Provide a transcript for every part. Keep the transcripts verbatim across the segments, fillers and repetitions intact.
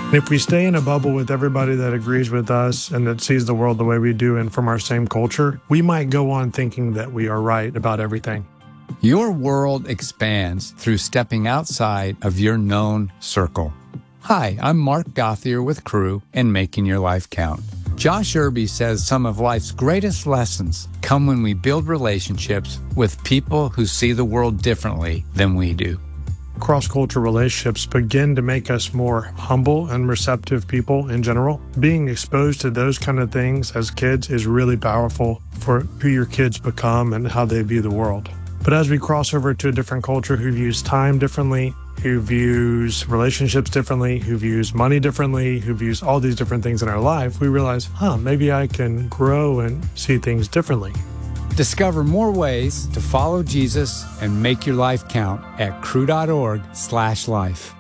If we stay in a bubble with everybody that agrees with us and that sees the world the way we do and from our same culture, we might go on thinking that we are right about everything. Your world expands through stepping outside of your known circle. Hi, I'm Mark Gothier with Crew and Making Your Life Count. Josh Irby says some of life's greatest lessons come when we build relationships with people who see the world differently than we do. Cross-cultural relationships begin to make us more humble and receptive people in general. Being exposed to those kind of things as kids is really powerful for who your kids become and how they view the world. But as we cross over to a different culture who views time differently, who views relationships differently, who views money differently, who views all these different things in our life, we realize, huh, maybe I can grow and see things differently. Discover more ways to follow Jesus and make your life count at crew.org slash life.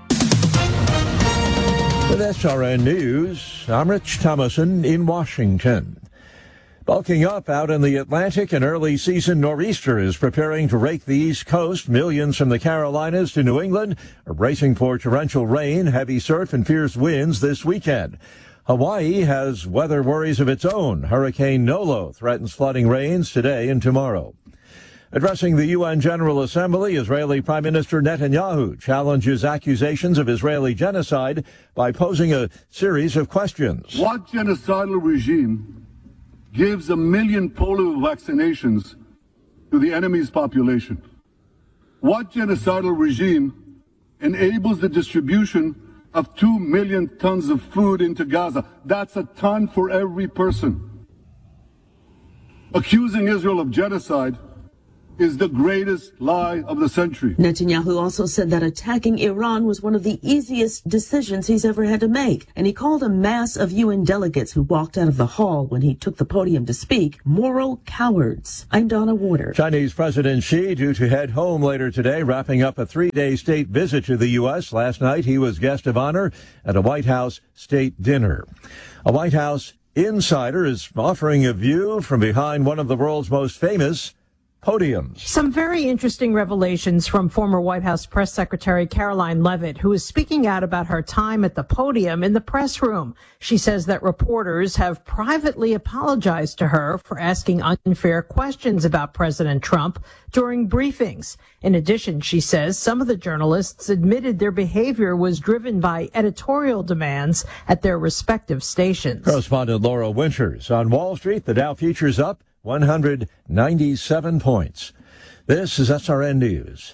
With S R N News, I'm Rich Thomason in Washington. Bulking up out in the Atlantic, an early season nor'easter is preparing to rake the East Coast. Millions from the Carolinas to New England are bracing for torrential rain, heavy surf, and fierce winds this weekend. Hawaii has weather worries of its own. Hurricane Nolo threatens flooding rains today and tomorrow. Addressing the U N General Assembly, Israeli Prime Minister Netanyahu challenges accusations of Israeli genocide by posing a series of questions. What genocidal regime gives a million polio vaccinations to the enemy's population? What genocidal regime enables the distribution of two million tons of food into Gaza? That's a ton for every person. Accusing Israel of genocide is the greatest lie of the century. Netanyahu also said that attacking Iran was one of the easiest decisions he's ever had to make, and he called a mass of U N delegates who walked out of the hall when he took the podium to speak moral cowards. I'm Donna Warder. Chinese President Xi due to head home later today, wrapping up a three-day state visit to the U S. Last night, he was guest of honor at a White House state dinner. A White House insider is offering a view from behind one of the world's most famous podiums. Some very interesting revelations from former White House Press Secretary Caroline Leavitt, who is speaking out about her time at the podium in the press room. She says that reporters have privately apologized to her for asking unfair questions about President Trump during briefings. In addition, she says some of the journalists admitted their behavior was driven by editorial demands at their respective stations. Correspondent Laura Winters. On Wall Street, the Dow futures up one hundred ninety-seven points. This is S R N News.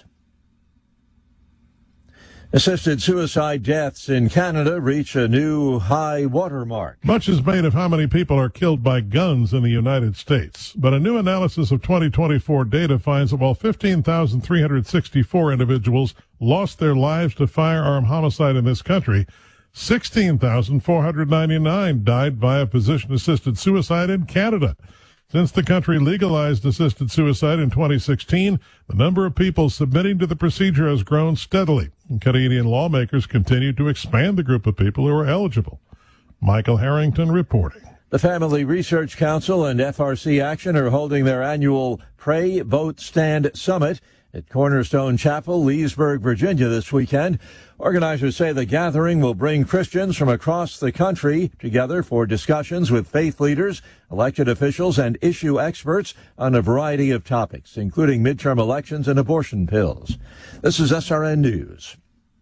Assisted suicide deaths in Canada reach a new high water mark. Much is made of how many people are killed by guns in the United States. But a new analysis of twenty twenty-four data finds that while fifteen thousand three hundred sixty-four individuals lost their lives to firearm homicide in this country, sixteen thousand four hundred ninety-nine died via physician-assisted suicide in Canada. Since the country legalized assisted suicide in twenty sixteen, the number of people submitting to the procedure has grown steadily, and Canadian lawmakers continue to expand the group of people who are eligible. Michael Harrington reporting. The Family Research Council and F R C Action are holding their annual Pray, Vote, Stand Summit at Cornerstone Chapel, Leesburg, Virginia this weekend. Organizers say the gathering will bring Christians from across the country together for discussions with faith leaders, elected officials, and issue experts on a variety of topics, including midterm elections and abortion pills. This is S R N News.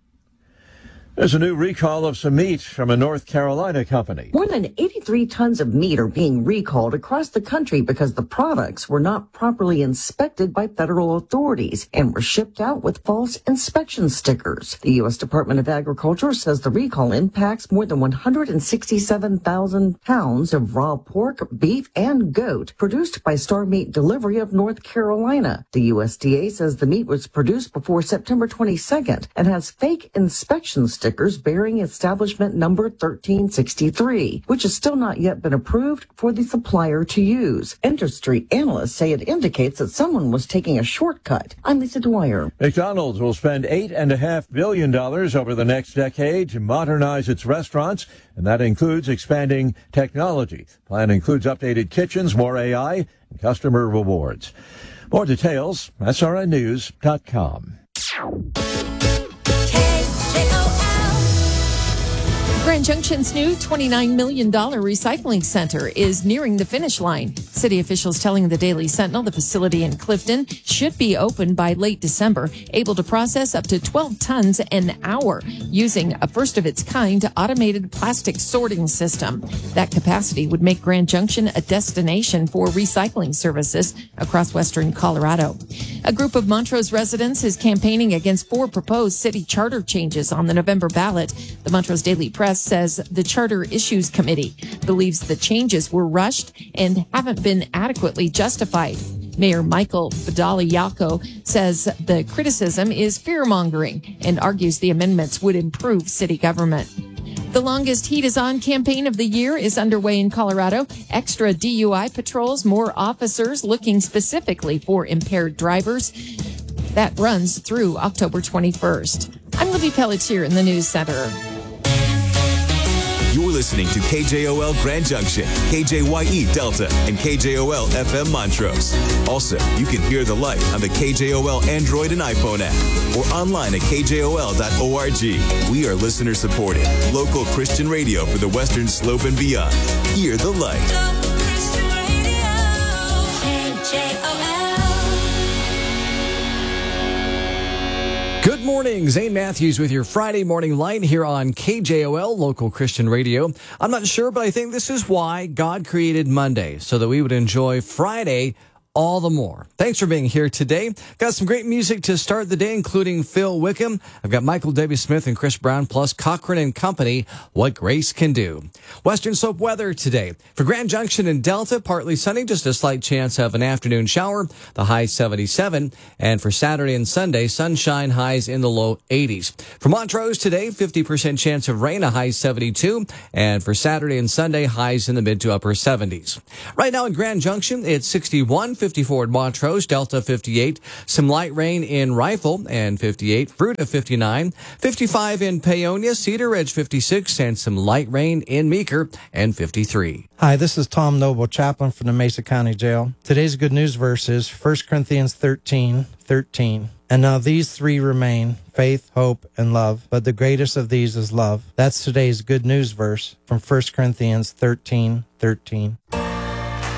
There's a new recall of some meat from a North Carolina company. More than eighty-three tons of meat are being recalled across the country because the products were not properly inspected by federal authorities and were shipped out with false inspection stickers. The U S Department of Agriculture says the recall impacts more than one hundred sixty-seven thousand pounds of raw pork, beef, and goat produced by Star Meat Delivery of North Carolina. The U S D A says the meat was produced before September twenty-second and has fake inspection stickers stickers bearing establishment number thirteen sixty-three, which has still not yet been approved for the supplier to use. Industry analysts say it indicates that someone was taking a shortcut. I'm Lisa Dwyer. McDonald's will spend eight point five billion dollars over the next decade to modernize its restaurants, and that includes expanding technology. The plan includes updated kitchens, more A I, and customer rewards. More details, S R N news dot com. Grand Junction's new twenty-nine million dollars recycling center is nearing the finish line. City officials telling the Daily Sentinel the facility in Clifton should be open by late December, able to process up to twelve tons an hour using a first-of-its-kind automated plastic sorting system. That capacity would make Grand Junction a destination for recycling services across western Colorado. A group of Montrose residents is campaigning against four proposed city charter changes on the November ballot. The Montrose Daily Press says the Charter Issues Committee believes the changes were rushed and haven't been adequately justified. Mayor Michael Badaliaco says the criticism is fear-mongering and argues the amendments would improve city government. The longest heat is on campaign of the year is underway in Colorado. Extra D U I patrols, more officers looking specifically for impaired drivers. That runs through October twenty-first. I'm Libby Pelletier in the News Center. You're listening to K J O L Grand Junction, K J Y E Delta, and K J O L F M Montrose. Also, you can hear the light on the K J O L Android and iPhone app or online at K J O L dot org. We are listener-supported, local Christian radio for the Western Slope and beyond. Hear the light. Local Christian Radio, K J O L. Good morning, Zane Matthews with your Friday Morning Light here on K J O L, local Christian radio. I'm not sure, but I think this is why God created Monday, so that we would enjoy Friday all the more. Thanks for being here today. Got some great music to start the day, including Phil Wickham. I've got Michael W. Smith and Chris Brown, plus Cochran and Company, What Grace Can Do. Western Slope weather today. For Grand Junction and Delta, partly sunny, just a slight chance of an afternoon shower, the high seventy-seven. And for Saturday and Sunday, sunshine, highs in the low eighties. For Montrose today, fifty percent chance of rain, a high seventy-two. And for Saturday and Sunday, highs in the mid to upper seventies. Right now in Grand Junction, it's sixty-one, fifty-four at Montrose, Delta fifty-eight, some light rain in Rifle, and fifty-eight, Fruita fifty-nine, fifty-five in Paonia, Cedar Ridge fifty-six, and some light rain in Meeker, and fifty-three. Hi, this is Tom Noble, chaplain from the Mesa County Jail. Today's good news verse is First Corinthians thirteen thirteen. And now these three remain, faith, hope, and love, but the greatest of these is love. That's today's good news verse from First Corinthians thirteen thirteen.